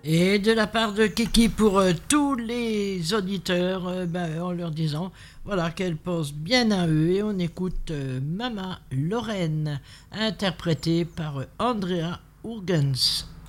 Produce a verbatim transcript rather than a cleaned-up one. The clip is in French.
Et de la part de Kiki pour euh, tous les auditeurs, euh, ben, en leur disant voilà qu'elles pensent bien à eux. Et on écoute euh, Mama Lorraine, interprétée par euh, Andrea Urgens.